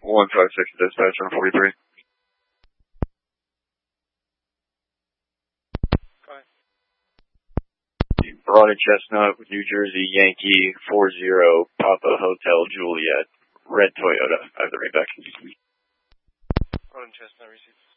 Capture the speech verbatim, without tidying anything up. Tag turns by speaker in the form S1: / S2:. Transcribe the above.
S1: one five six dispatch on forty-three.
S2: Go ahead.
S1: Broughton Chestnut, New Jersey, Yankee, four zero, Papa Hotel Juliet, red Toyota. I have the ring back.
S2: Broughton Chestnut received.